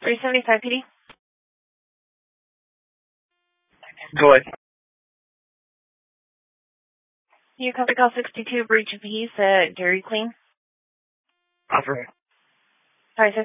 375 PD. Go ahead. You copy call 62, breach of peace at Dairy Queen. Offer. Sorry, sir.